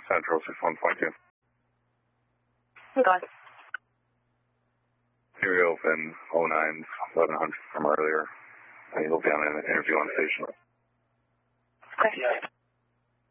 Central 61.2. Go on. Here open 09 1100 from earlier. He'll be on an interview on station. Okay.